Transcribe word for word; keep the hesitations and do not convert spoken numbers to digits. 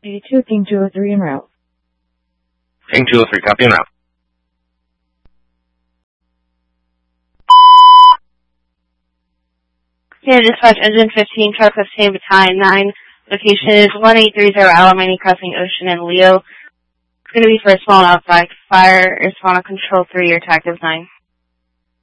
eight two, King two oh three en route. King two oh three, copy en route. Yeah, dispatch engine fifteen, truck fifteen, battalion nine. Location is one eight three zero Alamany Crossing Ocean in Leo. It's going to be for a small outside fire. Respond on control three, your tactives nine.